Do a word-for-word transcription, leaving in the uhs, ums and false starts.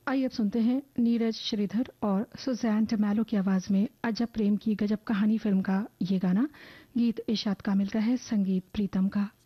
आइए अब सुनते हैं नीरज श्रीधर और सुजैन टमैलो की आवाज में अजब प्रेम की गजब कहानी फिल्म का ये गाना। गीत इशात कामिल का है, संगीत प्रीतम का।